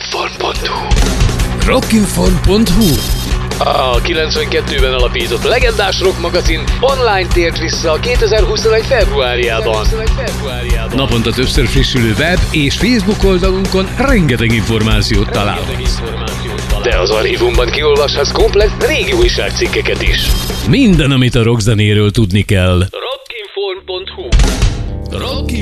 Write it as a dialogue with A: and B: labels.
A: Rockinform.hu.
B: Rockinform.hu.
A: A 92-ben alapított legendás rock magazin online tért vissza a 2021. februárjában.
B: Naponta többször frissülő web és Facebook oldalunkon rengeteg információt találhatsz.
A: De az archívumban kiolvashatsz komplett régi újságcikkeket is.
B: Minden, amit a rockzenéről tudni kell.
A: Rockinform.hu.